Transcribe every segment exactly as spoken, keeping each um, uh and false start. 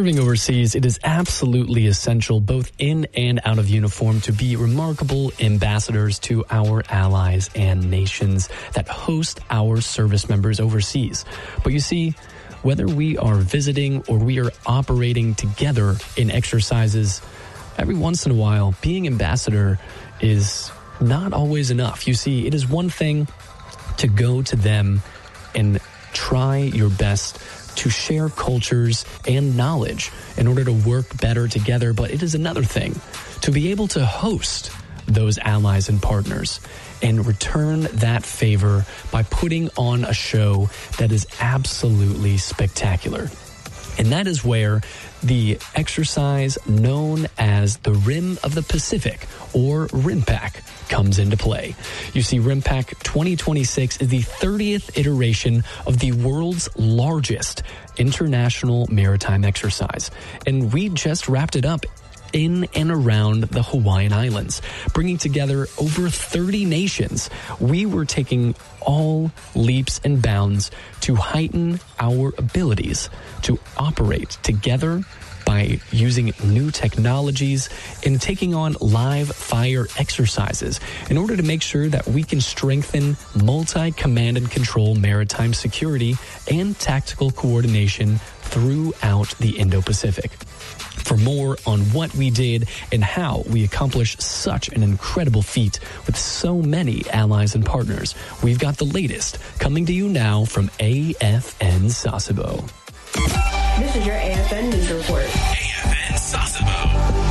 serving overseas, it is absolutely essential, both in and out of uniform, to be remarkable ambassadors to our allies and nations that host our service members overseas. But you see, whether we are visiting or we are operating together in exercises, every once in a while, being ambassador is not always enough. You see, it is one thing to go to them and try your best to share cultures and knowledge in order to work better together, but it is another thing to be able to host those allies and partners and return that favor by putting on a show that is absolutely spectacular. And that is where the exercise known as the Rim of the Pacific, or RIMPAC, comes into play. You see, RIMPAC twenty twenty-six is the thirtieth iteration of the world's largest international maritime exercise. And we just wrapped it up in and around the Hawaiian Islands, bringing together over thirty nations. We were taking all leaps and bounds to heighten our abilities to operate together by using new technologies and taking on live fire exercises in order to make sure that we can strengthen multi-command and control maritime security and tactical coordination throughout the Indo-Pacific. For more on what we did and how we accomplished such an incredible feat with so many allies and partners, we've got the latest coming to you now from A F N Sasebo. This is your A F N News Report. A F N Sasebo.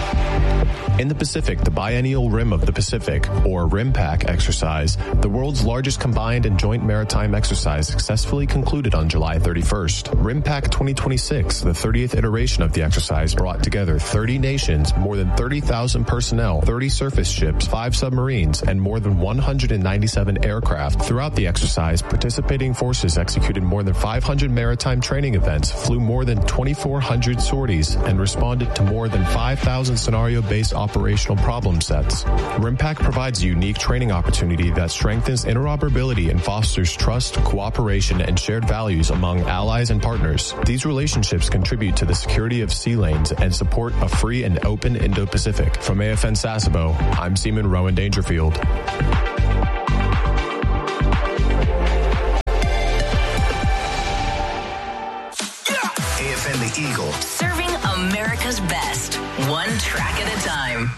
In the Pacific, the Biennial Rim of the Pacific, or RIMPAC exercise, the world's largest combined and joint maritime exercise, successfully concluded on July thirty-first. RIMPAC twenty twenty-six, the thirtieth iteration of the exercise, brought together thirty nations, more than thirty thousand personnel, thirty surface ships, five submarines, and more than one hundred ninety-seven aircraft. Throughout the exercise, participating forces executed more than five hundred maritime training events, flew more than twenty-four hundred sorties, and responded to more than five thousand scenario-based operational problem sets. RIMPAC provides a unique training opportunity that strengthens interoperability and fosters trust, cooperation, and shared values among allies and partners. These relationships contribute to the security of sea lanes and support a free and open Indo-Pacific. From A F N Sasebo, I'm Seaman Rowan Dangerfield. A F N The Eagle. Serving America's best, one track at a time.